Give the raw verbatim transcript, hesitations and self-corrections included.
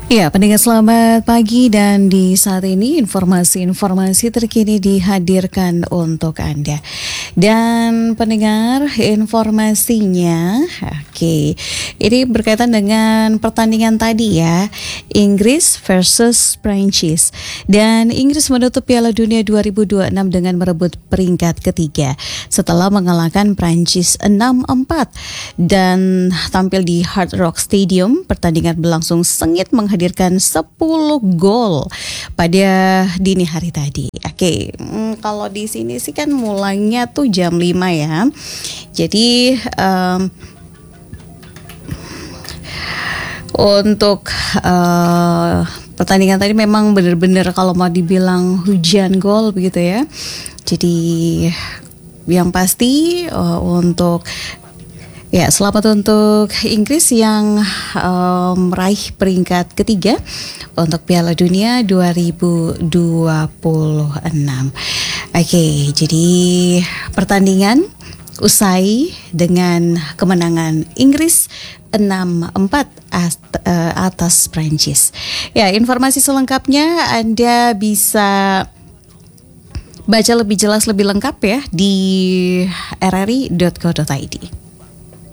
Ya, pendengar selamat pagi dan di saat ini informasi-informasi terkini dihadirkan untuk Anda. Dan pendengar informasinya, oke, ini berkaitan dengan pertandingan tadi ya, Inggris versus Prancis. Dan Inggris menutup Piala Dunia dua ribu dua puluh enam dengan merebut peringkat ketiga setelah mengalahkan Prancis enam empat dan tampil di Hard Rock Stadium. Pertandingan berlangsung sengit menghadirkan sepuluh gol pada dini hari tadi. Oke, hmm, kalau di sini sih kan mulainya tuh jam lima ya. Jadi um, untuk uh, pertandingan tadi memang benar-benar kalau mau dibilang hujan gol begitu ya. Jadi yang pasti uh, untuk Ya, selamat untuk Inggris yang um, meraih peringkat ketiga untuk Piala Dunia dua ribu dua puluh enam. Oke, jadi pertandingan usai dengan kemenangan Inggris enam empat atas Prancis. Ya, informasi selengkapnya Anda bisa baca lebih jelas lebih lengkap ya di r r i dot co dot i d.